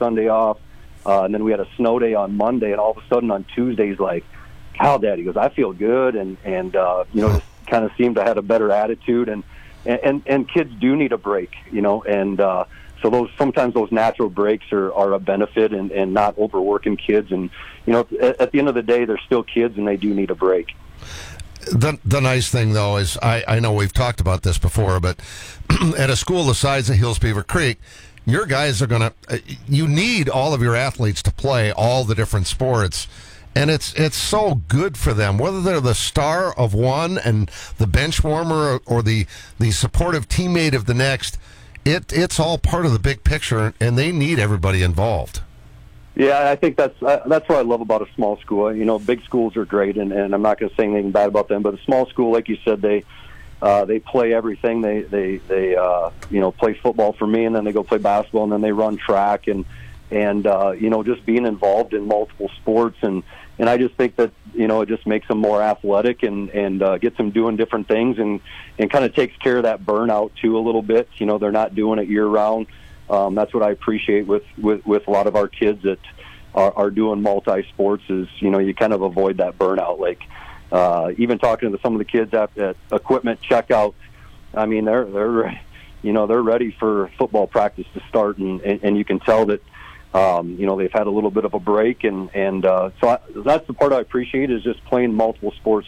Sunday off, and then we had a snow day on Monday, and all of a sudden on Tuesday he's like, "How, Dad?" He goes, "I feel good," and just kind of seemed to have a better attitude, and kids do need a break, and so sometimes those natural breaks are a benefit, and not overworking kids, and at the end of the day they're still kids and they do need a break. The nice thing, though, is I know we've talked about this before, but at a school the size of Hills Beaver Creek, your guys are you need all of your athletes to play all the different sports, and it's so good for them, whether they're the star of one and the bench warmer or the supportive teammate of the next. It's all part of the big picture, and they need everybody involved. Yeah, I think that's what I love about a small school. Big schools are great, and I'm not going to say anything bad about them. But a small school, like you said, they play everything. They play football for me, and then they go play basketball, and then they run track, and just being involved in multiple sports, and I just think that it just makes them more athletic and gets them doing different things, and kind of takes care of that burnout too a little bit. They're not doing it year round. That's what I appreciate with a lot of our kids that are doing multi-sports is, you kind of avoid that burnout. Like, even talking to some of the kids at equipment checkout, I mean, they're ready for football practice to start, and you can tell that, they've had a little bit of a break, and so that's the part I appreciate is just playing multiple sports.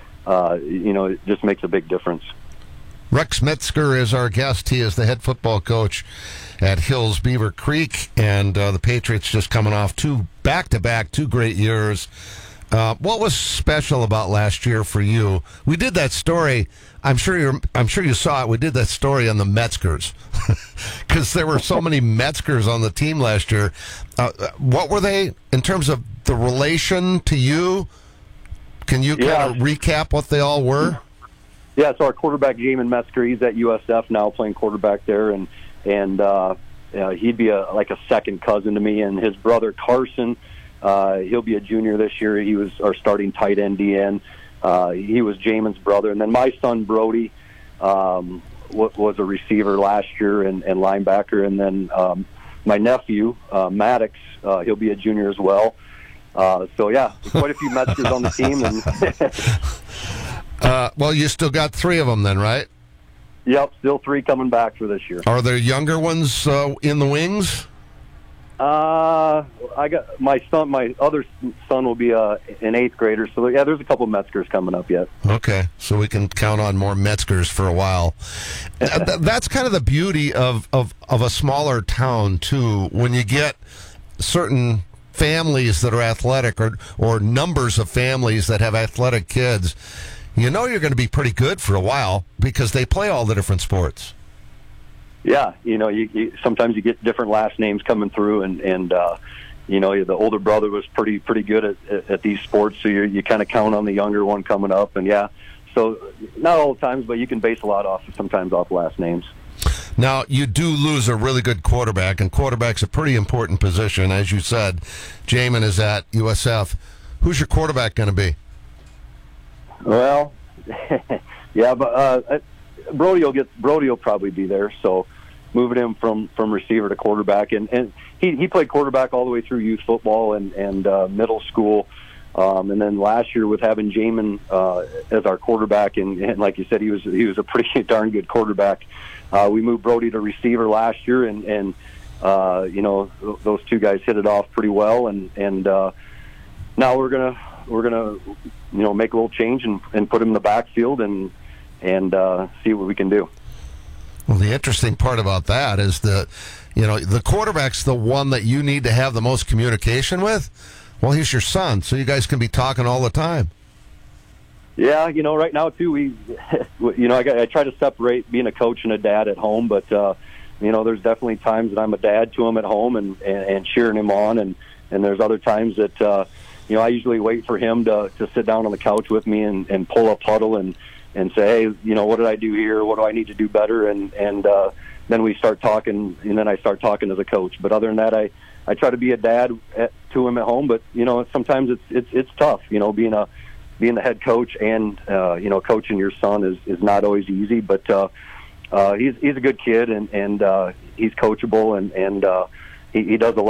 It just makes a big difference. Rex Metzger is our guest. He is the head football coach at Hills Beaver Creek, and the Patriots just coming off two great years. What was special about last year for you? We did that story. I'm sure you saw it. We did that story on the Metzgers because there were so many Metzgers on the team last year. What were they in terms of the relation to you? Can you kind of recap what they all were? Yeah, so our quarterback, Jamin Metzger, he's at USF now playing quarterback there, and he'd be like a second cousin to me. And his brother, Carson, he'll be a junior this year. He was our starting tight end DN. He was Jamin's brother. And then my son, Brody, was a receiver last year and linebacker. And then my nephew, Maddox, he'll be a junior as well. So, yeah, quite a few Metzgers on the team. Well, you still got three of them then, right? Yep, still three coming back for this year. Are there younger ones in the wings? I got my other son will be an 8th grader. So, yeah, there's a couple of Metzgers coming up yet. Okay, so we can count on more Metzgers for a while. That's kind of the beauty of a smaller town, too, when you get certain families that are athletic or numbers of families that have athletic kids. You're going to be pretty good for a while because they play all the different sports. Yeah, you sometimes you get different last names coming through, and the older brother was pretty good at these sports, so you kind of count on the younger one coming up, and so not all the times, but you can base a lot sometimes off last names. Now, you do lose a really good quarterback, and quarterback's a pretty important position. As you said, Jamin is at USF. Who's your quarterback going to be? Well, yeah, but Brody will probably be there. So moving him from receiver to quarterback, and he played quarterback all the way through youth football and middle school, and then last year with having Jamin as our quarterback, and like you said, he was a pretty darn good quarterback. We moved Brody to receiver last year, and those two guys hit it off pretty well, and now we're gonna make a little change and put him in the backfield and see what we can do. Well, the interesting part about that is the quarterback's the one that you need to have the most communication with. Well, he's your son, so you guys can be talking all the time. Yeah, right now too, I try to separate being a coach and a dad at home, but there's definitely times that I'm a dad to him at home and cheering him on, and there's other times that I usually wait for him to sit down on the couch with me and pull up huddle and say, hey, what did I do here? What do I need to do better? And then we start talking, and then I start talking as a coach. But other than that, I try to be a dad to him at home. But sometimes it's tough. Being the head coach and coaching your son is not always easy. But he's a good kid and he's coachable and he does a lot.